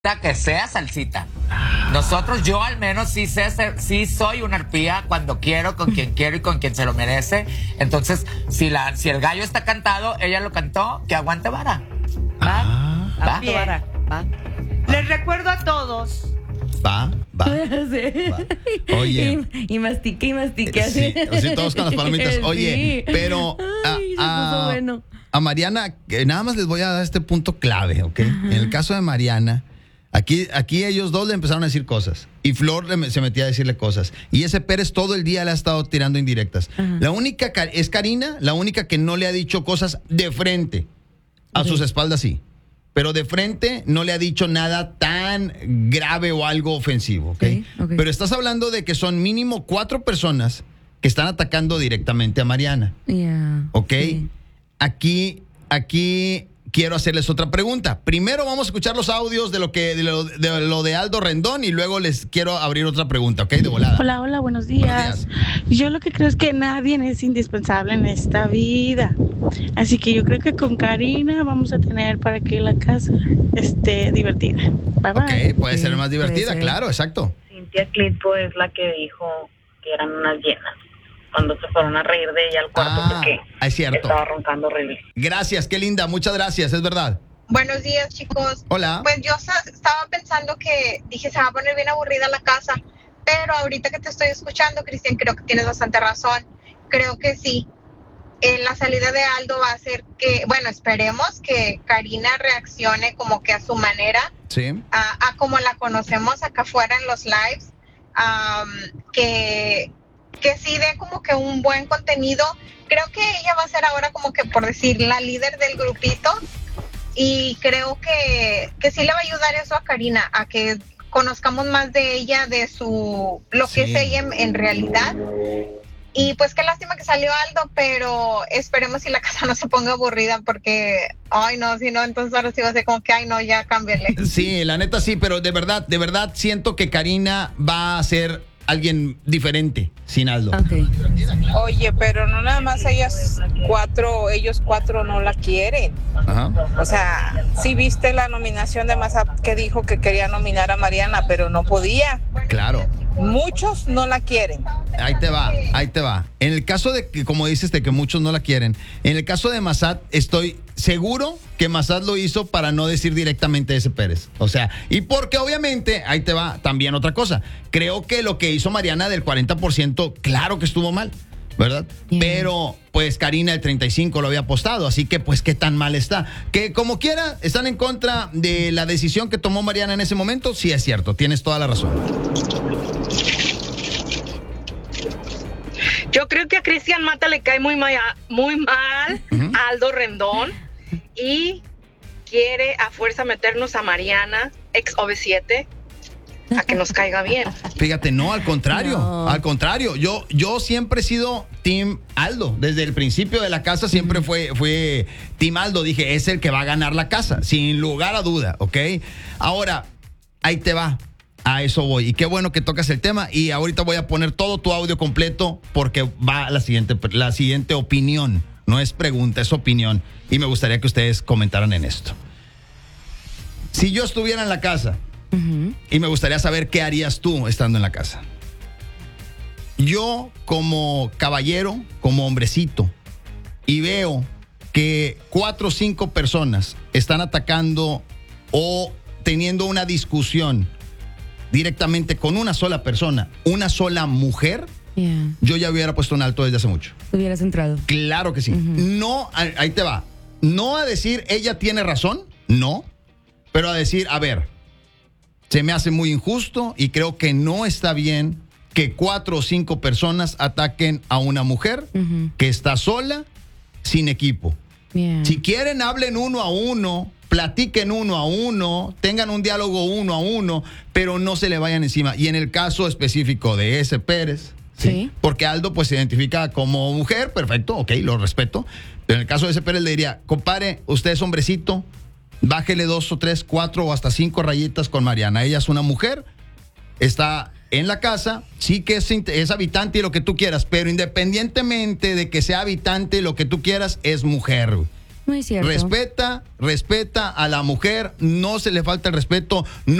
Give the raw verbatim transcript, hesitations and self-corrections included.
que sea salsita. Nosotros, yo al menos sí sé ser, sí soy una arpía cuando quiero, con quien quiero y con quien se lo merece. Entonces, si la, si el gallo está cantado, ella lo cantó, que aguante vara. Va, Ah, va. aguante vara, va. Les recuerdo a todos. Va, va. Sí. va. Oye. Y, y mastique y mastique. Eh, sí, sí, todos con las palomitas. Oye, Sí. pero a, Ay, se a- puso bueno. a Mariana, que nada más les voy a dar este punto clave, ¿ok? En el caso de Mariana, aquí, aquí ellos dos le empezaron a decir cosas. Y Flor le- se metía a decirle cosas. Y ese Pérez todo el día le ha estado tirando indirectas. Ajá. La única ca- es Karina, la única que no le ha dicho cosas de frente. A Ok. sus espaldas sí. Pero de frente no le ha dicho nada tan grave o algo ofensivo, ¿ok? Ok, ok. Pero estás hablando de que son mínimo cuatro personas que están atacando directamente a Mariana, Ya. ¿ok? Sí. Aquí, aquí quiero hacerles otra pregunta. Primero vamos a escuchar los audios de lo que de lo de, lo de Aldo Rendón y luego les quiero abrir otra pregunta, ¿ok? De volada. Hola, hola, buenos días. Buenos Yo lo que creo es que nadie es indispensable en esta vida. Así que yo creo que con Karina vamos a tener para que la casa esté divertida. Bye bye. Ok, puede Ok, ser más puede divertida, ser. claro, exacto. Cintia Clitbo es la que dijo que eran unas llenas cuando se fueron a reír de ella al cuarto Ah, porque es cierto. estaba roncando horrible. Gracias, qué linda, muchas gracias, es verdad. Buenos días, chicos. Hola. Pues yo sa- estaba pensando que dije se va a poner bien aburrida la casa, pero ahorita que te estoy escuchando, Cristian, creo que tienes bastante razón. Creo que sí. Eh, la salida de Aldo va a hacer que, bueno, esperemos que Karina reaccione como que a su manera, Sí. a, a como la conocemos acá afuera en los lives, am, que, que sí dé como que un buen contenido. Creo que ella va a ser ahora como que, por decir, la líder del grupito, y creo que, que sí le va a ayudar eso a Karina, a que conozcamos más de ella, de su lo que Sí. es ella en, en realidad. Y pues qué lástima que salió Aldo, pero esperemos si la casa no se ponga aburrida, porque, ay no, si no, entonces ahora sí va a ser como que, ay no, ya cámbiale. Sí, la neta sí, pero de verdad, de verdad siento que Karina va a ser alguien diferente sin Aldo. Ok. Oye, pero no nada más ellas cuatro, ellos cuatro no la quieren. Ajá. O sea, sí viste la nominación de Mazap que dijo que quería nominar a Mariana, pero no podía. Claro. Muchos no la quieren. Ahí te va, ahí te va. En el caso de que, como dices, de que muchos no la quieren, en el caso de Mazat, estoy seguro que Mazat lo hizo para no decir directamente ese Pérez. O sea, y porque obviamente, ahí te va también otra cosa. Creo que lo que hizo Mariana del cuarenta por ciento, claro que estuvo mal, ¿verdad? Yeah. Pero, pues Karina el treinta y cinco por ciento lo había apostado, así que, pues, qué tan mal está. Que como quiera, están en contra de la decisión que tomó Mariana en ese momento, sí es cierto, tienes toda la razón. Yo creo que a Cristian Mata le cae muy mal, muy mal Ujú. a Aldo Rendón y quiere a fuerza meternos a Mariana, ex O V siete, a que nos caiga bien. Fíjate, no, al contrario, No. al contrario. Yo, yo siempre he sido Team Aldo. Desde el principio de la casa siempre fue, fue Team Aldo. Dije, es el que va a ganar la casa, sin lugar a duda, ¿ok? Ahora, ahí te va. A eso voy. Y qué bueno que tocas el tema. Y ahorita voy a poner todo tu audio completo porque va la siguiente, la siguiente opinión. No es pregunta, es opinión. Y me gustaría que ustedes comentaran en esto. Si yo estuviera en la casa, Ujú. y me gustaría saber qué harías tú estando en la casa. Yo, como caballero, como hombrecito, y veo que cuatro o cinco personas están atacando o teniendo una discusión directamente con una sola persona, una sola mujer, Yeah. yo ya hubiera puesto un alto desde hace mucho. Hubieras entrado. Claro que sí. Ujú. No, ahí ahí te va. No a decir ella tiene razón, no, pero a decir, a ver, se me hace muy injusto y creo que no está bien que cuatro o cinco personas ataquen a una mujer Ujú. que está sola, sin equipo. Yeah. Si quieren, hablen uno a uno, platiquen uno a uno, tengan un diálogo uno a uno, pero no se le vayan encima. Y en el caso específico de ese Pérez, Sí. porque Aldo pues se identifica como mujer, perfecto, ok, lo respeto. Pero en el caso de ese Pérez le diría, compadre, usted es hombrecito, bájele dos o tres, cuatro o hasta cinco rayitas con Mariana. Ella es una mujer, está en la casa, sí que es, es habitante y lo que tú quieras, pero independientemente de que sea habitante y lo que tú quieras, es mujer. Muy cierto. Respeta, respeta a la mujer, no se le falta el respeto.